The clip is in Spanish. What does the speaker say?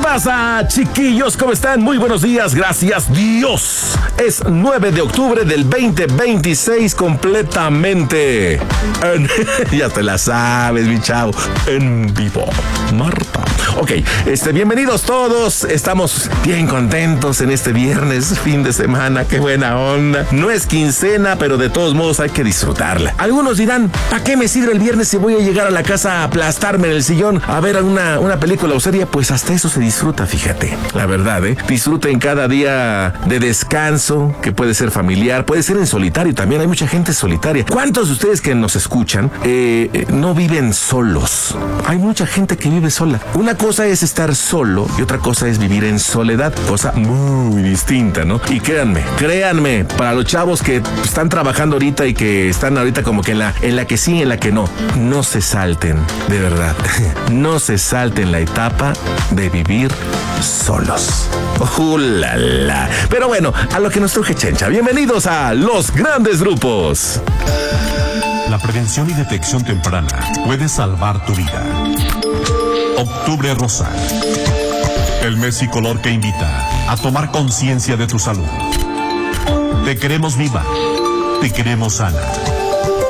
pasa, chiquillos? ¿Cómo están? Muy buenos días, gracias Dios. Es 9 de octubre del 2026 completamente. Ya te la sabes, mi chavo. En vivo, Marta. Ok, bienvenidos todos. Estamos bien contentos en este viernes, fin de semana. Qué buena onda. No es quincena, pero de todos modos hay que disfrutarla. Algunos dirán, ¿para qué me sirve el viernes si voy a llegar a la casa a aplastarme en el sillón a ver una película o serie? Pues hasta eso se disfruta, fíjate. La verdad, disfruten cada día de descanso, que puede ser familiar, puede ser en solitario también. Hay mucha gente solitaria. ¿Cuántos de ustedes que nos escuchan no viven solos? Hay mucha gente que vive sola. Una cosa es estar solo y otra cosa es vivir en soledad, cosa muy distinta, ¿no? Y créanme, para los chavos que están trabajando ahorita y que están ahorita como que en la que sí, en la que no se salten, de verdad, no se salten la etapa de vivir solos. La, la. Pero bueno, a lo que nos truje Chencha, bienvenidos a Los Grandes Grupos. La prevención y detección temprana puede salvar tu vida. Octubre Rosa, el mes y color que invita a tomar conciencia de tu salud. Te queremos viva, te queremos sana.